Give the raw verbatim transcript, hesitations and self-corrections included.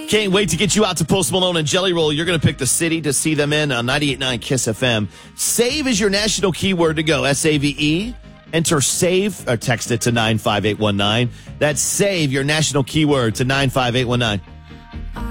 Can't wait to get you out to Post Malone and Jelly Roll. You're going to pick the city to see them in on ninety-eight point nine KISS F M. SAVE is your national keyword to go. S A V E. Enter SAVE or text it to nine five eight one nine. That's SAVE, your national keyword, to nine five eight one nine.